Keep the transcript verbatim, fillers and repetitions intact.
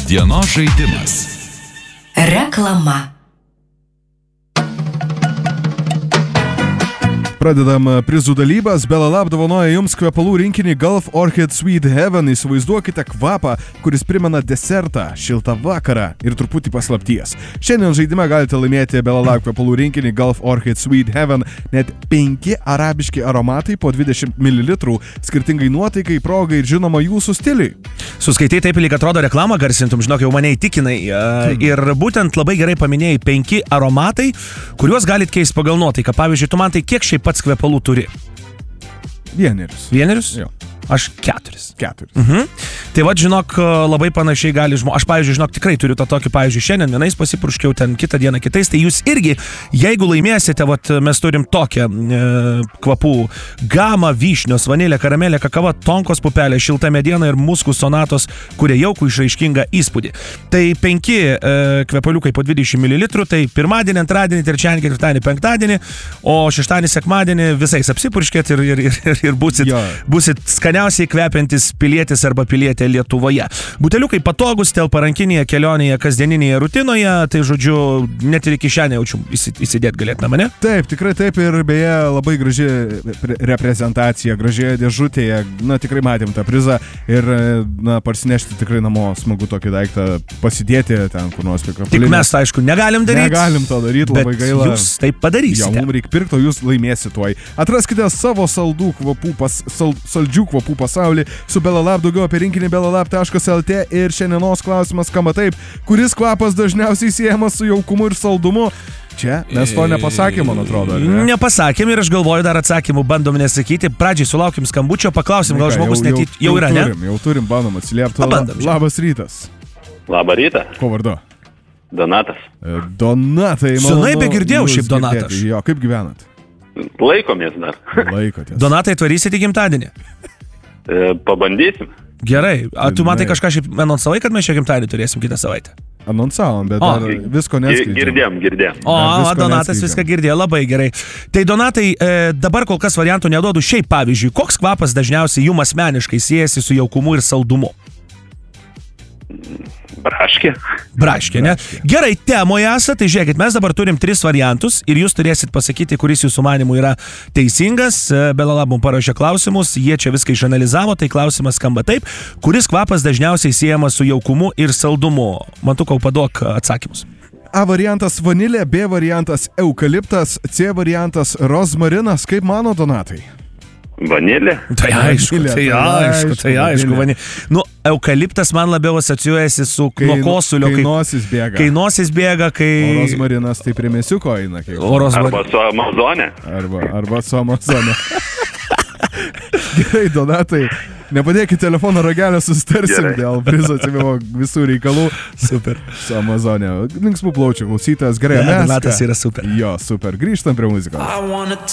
Dienos žaidimas. Reklama. Pradedam prizų dalybas. Belalab dovanoja jums kvepalų rinkinį Gulf Orchid Sweet Heaven. Įsivaizduokite kvapą, kuris primena desertą, šiltą vakarą ir truputį paslapties. Šiandien žaidime galite laimėti Belalab kvepalų rinkinį Gulf Orchid Sweet Heaven. Net penki arabiški aromatai po dvidešimt mililitrų, skirtingai nuotaikai, progai ir žinoma jūsų stiliui. Suskaitai taip, lyg atrodo reklamą garsintum, žinok, jau mane įtikinai. Hmm. Ir būtent labai gerai paminėjai penki aromatai, kuriuos galit keisti pagal nuotaiką. Pavyzdžiui, tu man tai kiek šiaip pats kvepalų turi? Vienerius. Vienerius? Jo. Aš keturis. Keturis. Mhm. Tai vad, žinok, labai panašiai gali žmonės. Aš, pavyzdžiui, žinok, tikrai turiu tą tokį, pavyzdžiui, šiandien vienais pasipurškiau, ten kitą dieną kitais, tai jūs irgi, jeigu laimėsite, vat, mes turim tokią e, kvapų gamą, vyšnios, vanilė, karamelė, kakava, tonkos pupelė, šilta mediena ir muskų sonatos, kurie jaukų išraiškingą įspūdį. Tai penki e, kvepaliukai po dvidešimt mililitrų, tai pirmadienį, antradienį, trečiadienį, ketvirtadienį, penktadienį, o šeštadienį, sekmadienį visais apsipurškėt ir, ir, ir, ir, ir būsit, būsit skaniausiai kvepiantis pilietis arba pilietė Lietuvoje. Buteliukai patogus, telpa rankinėje, kelionėje, kasdieninėje rutinoje, tai žodžiu, net ir į kišenę jaučiu įsidėti galėtume, mane? Taip, tikrai taip ir beje labai graži reprezentacija, gražioje dėžutėje, na tikrai matėm tą prizą ir na parsinešti tikrai namo smagu tokį daiktą pasidėti ten kur nors prie Tik mes, aišku, negalim daryti. Negalim to daryti, labai gaila. Bet jūs taip padarysite. Jo, mums reikia pirkti, o jūs laimėsite tuoj. Atraskite savo saldų kvapų, pas, sal, saldžių kvapų pasaulį su Belalab, daugiau apie rinkinį belalab taškas el tė ir šiandienos klausimas skamba taip, kuris kvapas dažniausiai siejamas su jaukumu ir saldumu? Čia mes to nepasakėm, man atrodo. Ne? Nepasakėm ir aš galvoju, dar atsakymų bandom nesakyti. Pradžiai sulaukim skambučio, paklausim, gal žmogus jau, net jau, jau yra, turim, ne? Jau turim, bandom atsiliepti. Pabandom, Labas rytas. Labą rytą. Ko vardu? Donatas. E, Donatai, man. Senai begirdėjau šiaip Donatas. Girdėti. Jo, kaip gyvenat? Laikomės dar. Laikotės. Donatai, atvarysit į gimtadienį? E, pabandysim. Gerai. A, tu matai kažką šiaip anonsavai, kad mes šią gimtadienį turėsim kitą savaitę? Anonsavom, bet O. dar visko neskleidžiam. Girdėjom, girdėjom. O, Dar visko Donatas neskleidžiam. viską girdėjo, labai gerai. Tai Donatai, e, dabar kol kas variantų neduodu. Šiaip pavyzdžiui, koks kvapas dažniausiai jum asmeniškai siejasi su jaukumu ir saldumu? Braškė. Braškė, ne? Gerai, temoje esate, tai žiūrėkit, mes dabar turim tris variantus ir jūs turėsit pasakyti, kuris jūsų manimų yra teisingas. Belalab mums paruošė klausimus, jie čia viską išanalizavo, tai klausimas skamba taip, kuris kvapas dažniausiai siejamas su jaukumu ir saldumu? Mantukau, paduok atsakymus. A variantas vanilė, B variantas eukaliptas, C variantas rozmarinas. Kaip mano, Donatai? Vanilė. Tai aišku, Vanilė, tai tai aišku, aišku, tai aišku. vanilė. Vanilė. Nu, eukaliptas man labiau asociuojasi su Kai- nuo kosulio. kai nosis bėga. Kai nosis bėga, kai... O rozmarinas tai prie mėsiuko eina. Kaip... O rozmar- Arba su Amazonė. Arba, arba su Amazonė. Gerai, Donatai, nepadėkit telefono ragelio, susitarsim Gerai. dėl prizo atsivimo visų reikalų. Super. Su Amazonė. Linksmų plaučių klausytas. Gerai, Ne, mes. Donatas ką? yra super. Jo, super. Grįžtam prie muzikos. I wanna